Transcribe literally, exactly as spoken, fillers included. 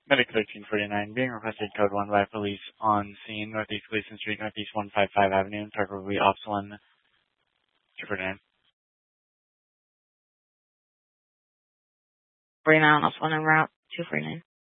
Medic thirteen forty-nine, being requested code one by police on scene, Northeast Gleason Street, Northeast one fifty-five Avenue, target will be Ops one two forty-nine. forty-nine, Ops one en route, two forty-nine.